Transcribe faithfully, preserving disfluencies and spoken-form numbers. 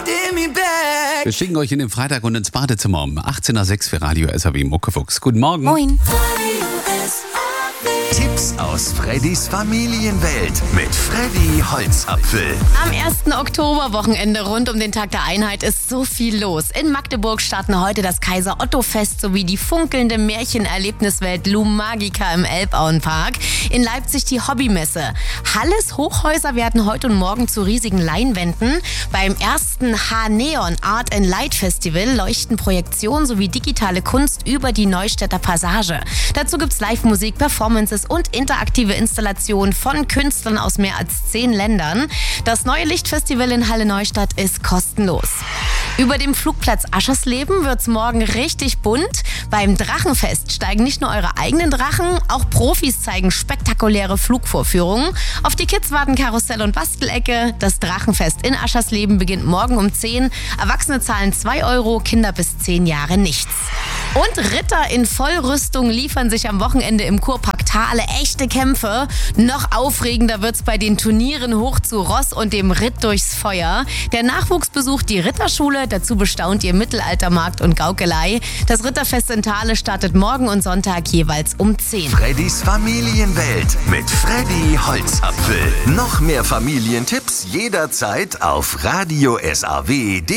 Wir schicken euch in den Freitag und ins Badezimmer um achtzehn Uhr sechs für Radio S A W Muckefuchs. Guten Morgen. Moin. Tipps aus Freddys Familienwelt mit Freddy Holzapfel. Am ersten Oktoberwochenende rund um den Tag der Einheit ist so viel los. In Magdeburg starten heute das Kaiser-Otto-Fest sowie die funkelnde Märchenerlebniswelt Lumagica im Elbauenpark. In Leipzig die Hobbymesse. Halles Hochhäuser werden heute und morgen zu riesigen Leinwänden. Beim ersten H-Neon Art and Light Festival leuchten Projektionen sowie digitale Kunst über die Neustädter Passage. Dazu gibt's Live-Musik, Performances und interaktive Installationen von Künstlern aus mehr als zehn Ländern. Das neue Lichtfestival in Halle Neustadt ist kostenlos. Über dem Flugplatz Aschersleben wird's morgen richtig bunt. Beim Drachenfest steigen nicht nur eure eigenen Drachen, auch Profis zeigen spektakuläre Flugvorführungen. Auf die Kids warten Karussell und Bastelecke. Das Drachenfest in Aschersleben beginnt morgen um zehn. Erwachsene zahlen zwei Euro, Kinder bis zehn Jahre nichts. Und Ritter in Vollrüstung liefern sich am Wochenende im Kurpark Thale echte Kämpfe. Noch aufregender wird's bei den Turnieren hoch zu Ross und dem Ritt durchs Feuer. Der Nachwuchs besucht die Ritterschule, dazu bestaunt ihr Mittelaltermarkt und Gaukelei. Das Ritterfest in Thale startet morgen und Sonntag jeweils um zehn. Freddys Familienwelt mit Freddy Holzapfel. Noch mehr Familientipps jederzeit auf Radio S A W.